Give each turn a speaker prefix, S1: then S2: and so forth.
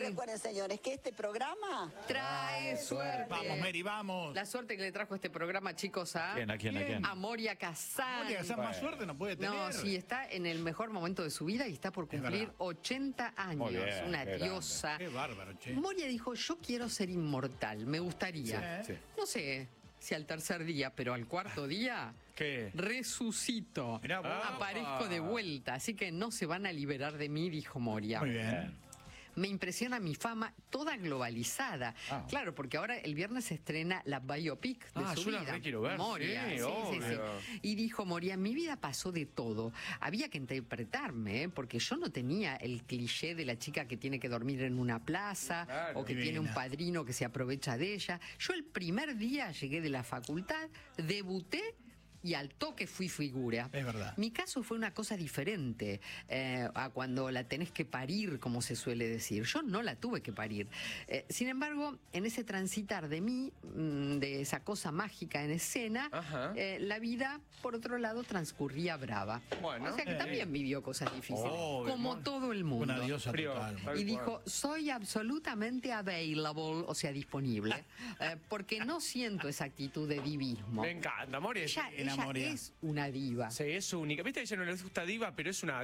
S1: recuerden, señores, que este programa
S2: trae suerte.
S3: Vamos, Mary, vamos.
S2: La suerte que le trajo este programa, chicos,
S4: ¿A quién?
S2: a Moria Kazan.
S3: Moria Kazan, más suerte no puede tener.
S2: No, sí, está en el mejor momento de su vida y está por cumplir 80 años.
S4: Bien,
S2: una
S4: qué
S2: diosa.
S3: Qué bárbaro, che.
S2: Moria dijo, yo quiero ser inmortal, me gustaría.
S4: Sí.
S2: No sé si al tercer día, pero al cuarto día...
S4: ¿Qué?
S2: Resucito.
S3: Mirá vos.
S2: Aparezco de vuelta, así que no se van a liberar de mí, dijo Moria.
S3: Muy bien.
S2: Me impresiona mi fama toda globalizada. Claro, porque ahora el viernes se estrena la biopic de su
S4: yo la
S2: vida.
S4: re quiero ver.
S2: Moria,
S4: Sí,
S2: sí.
S4: obvio.
S2: Y dijo Moria, mi vida pasó de todo. Había que interpretarme, porque yo no tenía el cliché de la chica que tiene que dormir en una plaza o que tiene un padrino que se aprovecha de ella. Yo el primer día llegué de la facultad, debuté y al toque fui figura.
S3: Es verdad.
S2: Mi caso fue una cosa diferente a cuando la tenés que parir, como se suele decir. Yo no la tuve que parir. Sin embargo, en ese transitar de mí, de esa cosa mágica en escena, la vida, por otro lado, transcurría brava.
S4: Bueno.
S2: O sea que también vivió cosas difíciles,
S4: Obvio,
S2: como todo el mundo.
S3: Una diosa total.
S2: Y dijo, soy absolutamente available, o sea, disponible, porque no siento esa actitud de divismo.
S4: Me encanta, Moria.
S2: Ella
S3: Moria
S2: es una diva.
S4: Sí, es única. Viste, a ella no le gusta diva, pero es una